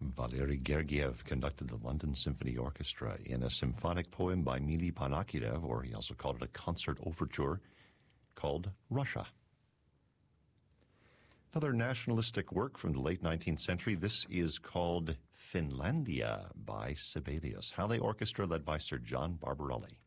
Valery Gergiev conducted the London Symphony Orchestra in a symphonic poem by Mili Panakirev, or he also called it a concert overture, called Russia. Another nationalistic work from the late 19th century. This is called Finlandia by Sibelius. Halle Orchestra led by Sir John Barbarelli.